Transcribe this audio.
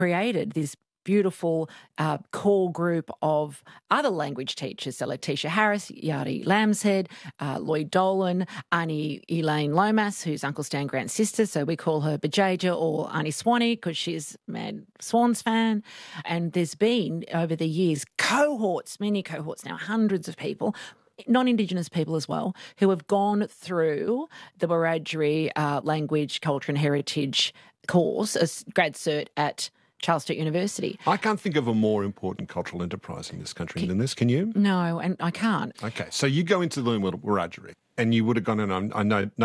created this beautiful core group of other language teachers. So Letitia Harris, Yari Lambshead, Lloyd Dolan, Auntie Elaine Lomas, who's Uncle Stan Grant's sister, so we call her Bajaja, or Auntie Swanee because she's a mad Swans fan. And there's been, over the years, cohorts, many cohorts now, hundreds of people, non-Indigenous people as well, who have gone through the Wiradjuri language, culture and heritage course, as grad cert at Charles Sturt University. I can't think of a more important cultural enterprise in this country than this. Can you? No, and I can't. Okay, so you go into learn Wiradjuri and you would have gone in, I know